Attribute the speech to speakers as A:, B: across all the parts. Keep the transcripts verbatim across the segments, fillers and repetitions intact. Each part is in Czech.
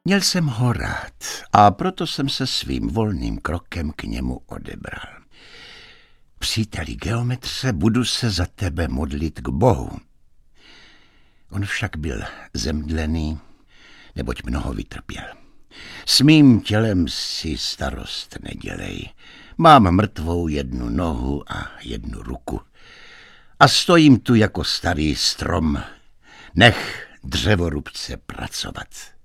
A: Měl jsem ho rád a proto jsem se svým volným krokem k němu odebral. Příteli geometře, budu se za tebe modlit k Bohu. On však byl zemdlený, neboť mnoho vytrpěl. S mým tělem si starost nedělej. Mám mrtvou jednu nohu a jednu ruku. A stojím tu jako starý strom. Nech dřevorubce pracovat.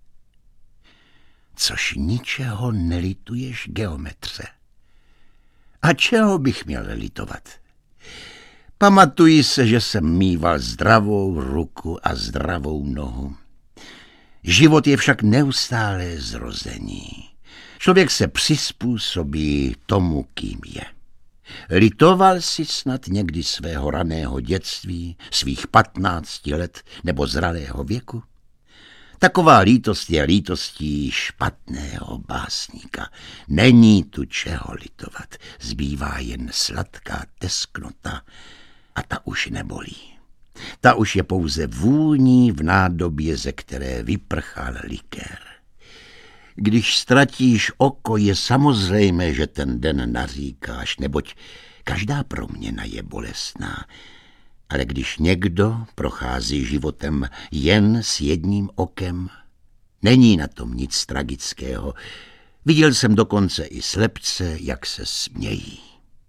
A: Což ničeho nelituješ, geometře. A čeho bych měl litovat? Pamatuji se, že jsem mýval zdravou ruku a zdravou nohu. Život je však neustálé zrození. Člověk se přizpůsobí tomu, kým je. Litoval jsi snad někdy svého raného dětství, svých patnácti let nebo zralého věku? Taková lítost je lítostí špatného básníka. Není tu čeho litovat, zbývá jen sladká tesknota a ta už nebolí. Ta už je pouze vůní v nádobě, ze které vyprchal likér. Když ztratíš oko, je samozřejmé, že ten den naříkáš, neboť každá proměna je bolestná. Ale když někdo prochází životem jen s jedním okem, není na tom nic tragického. Viděl jsem dokonce i slepce, jak se smějí.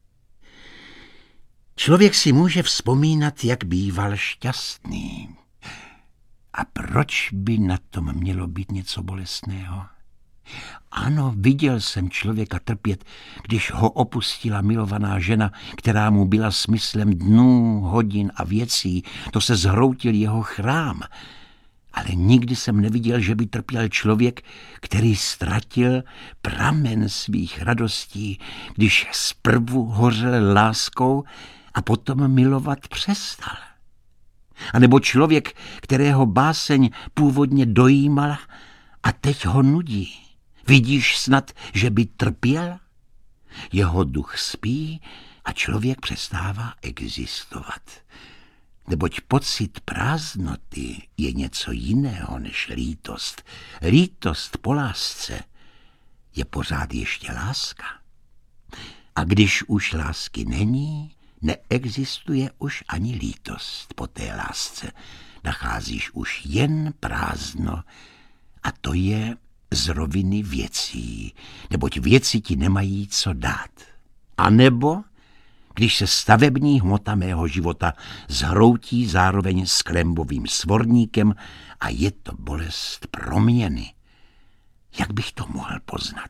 A: Člověk si může vzpomínat, jak býval šťastný. A proč by na tom mělo být něco bolestného? Ano, viděl jsem člověka trpět, když ho opustila milovaná žena, která mu byla smyslem dnů, hodin a věcí. To se zhroutil jeho chrám. Ale nikdy jsem neviděl, že by trpěl člověk, který ztratil pramen svých radostí, když zprvu hořel láskou a potom milovat přestal. A nebo člověk, kterého báseň původně dojímala a teď ho nudí. Vidíš snad, že by trpěl? Jeho duch spí a člověk přestává existovat. Neboť pocit prázdnoty je něco jiného než lítost. Lítost po lásce je pořád ještě láska. A když už lásky není, neexistuje už ani lítost po té lásce. Nacházíš už jen prázdno a to je z roviny věcí, neboť věci ti nemají co dát. A nebo, když se stavební hmota mého života zhroutí zároveň s klembovým svorníkem a je to bolest proměny. Jak bych to mohl poznat?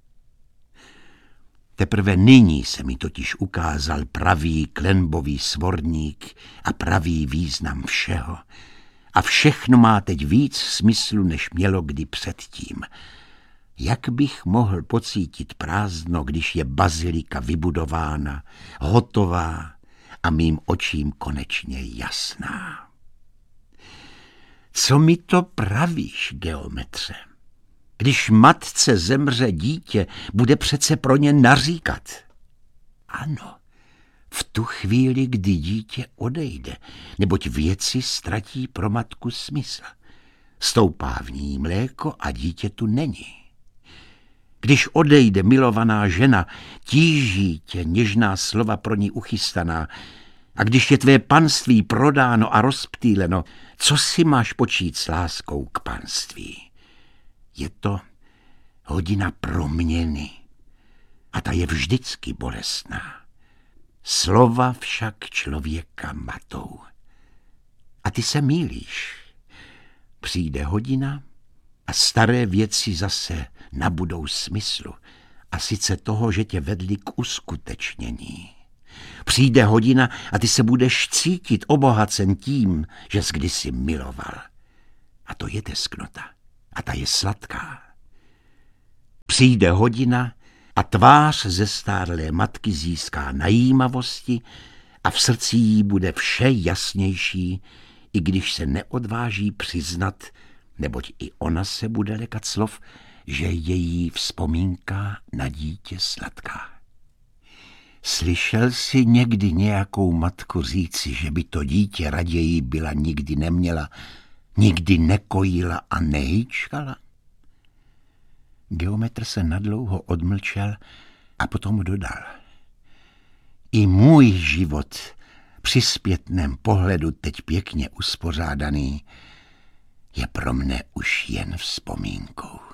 A: Teprve nyní se mi totiž ukázal pravý klenbový svorník a pravý význam všeho. A všechno má teď víc smyslu, než mělo kdy předtím. Jak bych mohl pocítit prázdno, když je bazilika vybudována, hotová a mým očím konečně jasná? Co mi to pravíš, geometře? Když matce zemře dítě, bude přece pro ně naříkat. Ano, v tu chvíli, kdy dítě odejde, neboť věci ztratí pro matku smysl. Stoupá v ní mléko a dítě tu není. Když odejde milovaná žena, tíží tě něžná slova pro ní uchystaná. A když je tvé panství prodáno a rozptýleno, co si máš počít s láskou k panství? Je to hodina proměny a ta je vždycky bolestná. Slova však člověka matou. A ty se mýlíš. Přijde hodina a staré věci zase nabudou smyslu, a sice toho, že tě vedli k uskutečnění. Přijde hodina a ty se budeš cítit obohacen tím, že jsi kdysi miloval. A to je tesknota. A ta je sladká. Přijde hodina a tvář zestárlé matky získá najímavosti a v srdci jí bude vše jasnější, i když se neodváží přiznat, neboť i ona se bude lekat slov, že je jí vzpomínka na dítě sladká. Slyšel jsi někdy nějakou matku říci, že by to dítě raději byla nikdy neměla, nikdy nekojila a nehýčkala? Geometr se nadlouho odmlčel a potom dodal. I můj život při zpětném pohledu teď pěkně uspořádaný je pro mne už jen vzpomínkou.